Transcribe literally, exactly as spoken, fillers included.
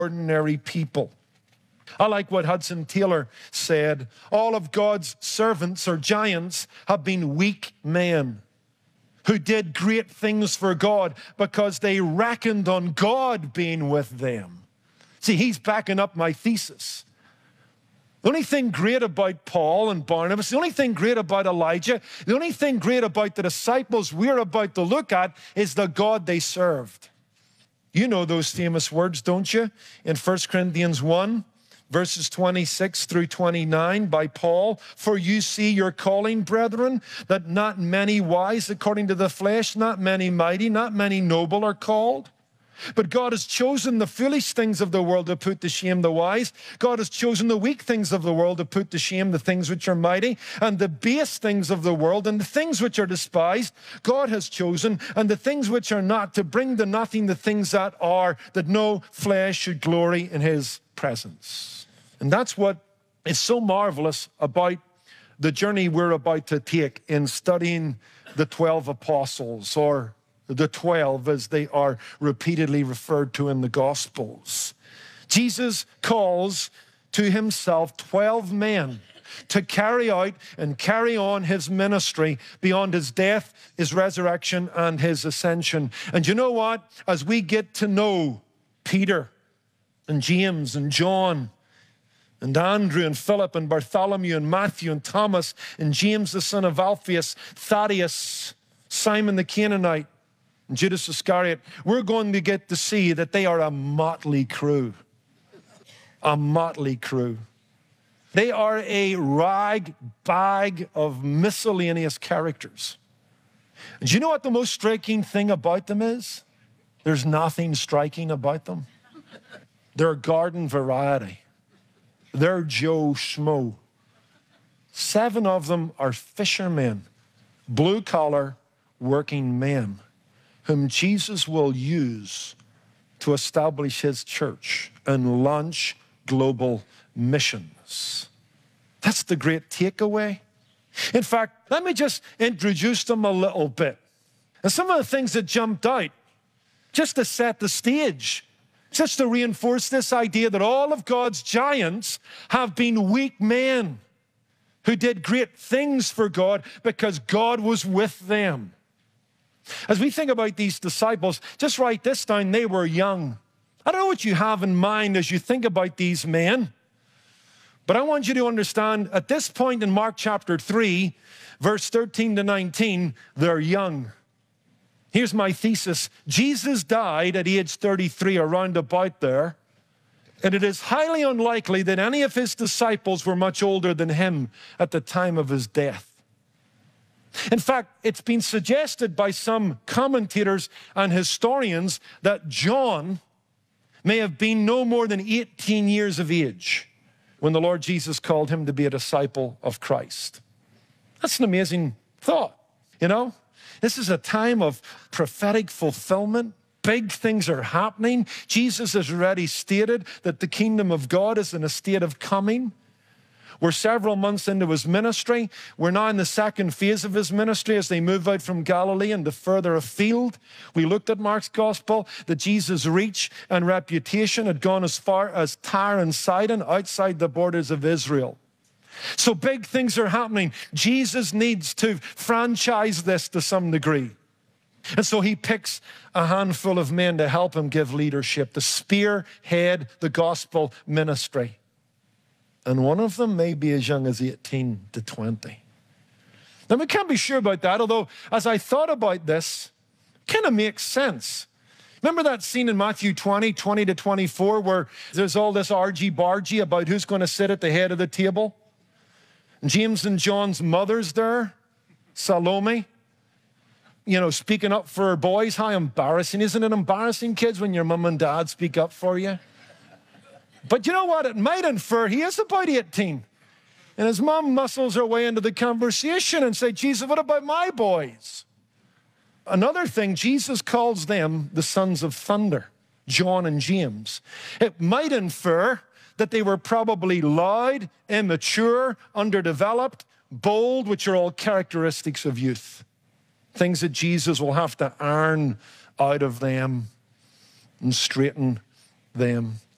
ordinary people. I like what Hudson Taylor said. All of God's servants or giants have been weak men who did great things for God because they reckoned on God being with them. See, he's backing up my thesis. The only thing great about Paul and Barnabas, the only thing great about Elijah, the only thing great about the disciples we're about to look at is the God they served. You know those famous words, don't you? In First Corinthians one, verses twenty-six through twenty-nine by Paul, for you see your calling, brethren, that not many wise according to the flesh, not many mighty, not many noble are called. But God has chosen the foolish things of the world to put to shame the wise. God has chosen the weak things of the world to put to shame the things which are mighty, and the base things of the world and the things which are despised, God has chosen, and the things which are not, to bring to nothing the things that are, that no flesh should glory in his presence. And that's what is so marvelous about the journey we're about to take in studying the twelve apostles, or the twelve as they are repeatedly referred to in the Gospels. Jesus calls to himself twelve men to carry out and carry on his ministry beyond his death, his resurrection, and his ascension. And you know what? As we get to know Peter and James and John and Andrew and Philip and Bartholomew and Matthew and Thomas and James the son of Alphaeus, Thaddeus, Simon the Canaanite, and Judas Iscariot, we're going to get to see that they are a motley crew. A motley crew. They are a rag bag of miscellaneous characters. And do you know what the most striking thing about them is? There's nothing striking about them. They're garden variety. They're Joe Schmo. Seven of them are fishermen, blue-collar working men, whom Jesus will use to establish his church and launch global missions. That's the great takeaway. In fact, let me just introduce them a little bit. And some of the things that jumped out, just to set the stage, just to reinforce this idea that all of God's giants have been weak men who did great things for God because God was with them. As we think about these disciples, just write this down, they were young. I don't know what you have in mind as you think about these men, but I want you to understand at this point in Mark chapter three, verse thirteen to nineteen, they're young. Here's my thesis. Jesus died at age thirty-three, around about there, and it is highly unlikely that any of his disciples were much older than him at the time of his death. In fact, it's been suggested by some commentators and historians that John may have been no more than eighteen years of age when the Lord Jesus called him to be a disciple of Christ. That's an amazing thought, you know? This is a time of prophetic fulfillment. Big things are happening. Jesus has already stated that the kingdom of God is in a state of coming. We're several months into his ministry. We're now in the second phase of his ministry as they move out from Galilee and further afield. We looked at Mark's gospel that Jesus' reach and reputation had gone as far as Tyre and Sidon, outside the borders of Israel. So big things are happening. Jesus needs to franchise this to some degree. And so he picks a handful of men to help him give leadership, to spearhead the gospel ministry. And one of them may be as young as eighteen to twenty. Now, we can't be sure about that, although as I thought about this, it kind of makes sense. Remember that scene in Matthew twenty, twenty to twenty-four, where there's all this argy-bargy about who's going to sit at the head of the table? And James and John's mother's there, Salome, you know, speaking up for her boys. How embarrassing. Isn't it embarrassing, kids, when your mom and dad speak up for you? But you know what? It might infer he is about eighteen. And his mom muscles her way into the conversation and say, Jesus, what about my boys? Another thing, Jesus calls them the sons of thunder, John and James. It might infer that they were probably loud, immature, underdeveloped, bold, which are all characteristics of youth. Things that Jesus will have to iron out of them and straighten them